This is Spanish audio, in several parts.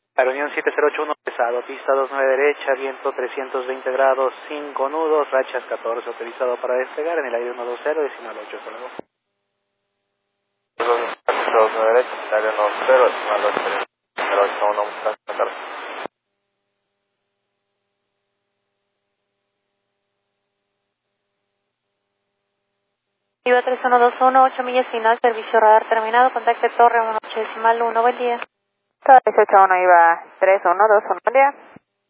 Reunión 7081 pesado, pista 29 derecha, viento 320 grados, 5 nudos, rachas 14, autorizado para despegar en el aire 120, decimal 8, hasta luego. 29 derecha, aire 120, decimal 8, 081, muchas gracias. Viva 3121, 8 millas final, servicio radar terminado, contacte torre 18 decimal 1, buen día. Torre 181 iba 3121, buen día.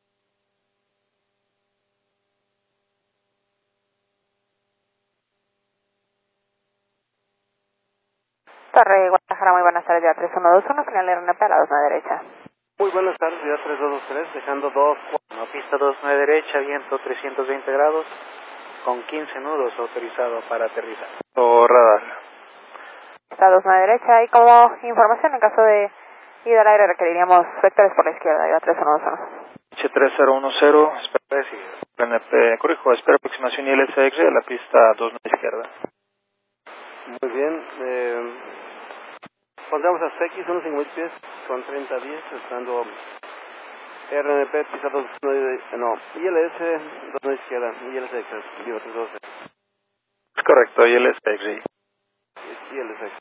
Torre Guadalajara, muy buenas tardes, ya 3121, final RNP a la 29 derecha. Muy buenas tardes, ya 3223, dejando 2, pista 29 derecha, viento 320 grados, con 15 nudos, autorizado para aterrizar. O radar. Está 29 derecha y como información en caso de ida al aire requeriríamos vectores por la izquierda, ya 3121. H3010, espera, Recibido. PNP, corrijo, espera aproximación ILSX de la pista 2 izquierda. Muy bien, pondremos a CX unos 50 pies con 30-10, estando RNP pista 2, no, ILS 2 izquierda, ILSX, digo 312, Es correcto, ILSX. ILSX.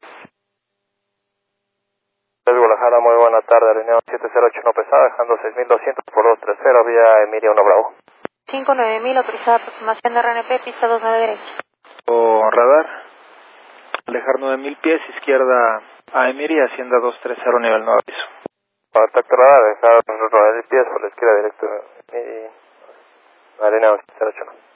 Guadalajara, muy buena tarde, reunión 7081 pesada, dejando 6200 por 230, vía Emilia 1 Bravo. 59000, autorizada aproximación de RNP, pista 29 derecha. O radar, alejar 9000 pies, izquierda a Emiria, Hacienda 230, nivel 9 aviso. Contacto radar, dejar 9000 pies por la izquierda directo, y arena 708.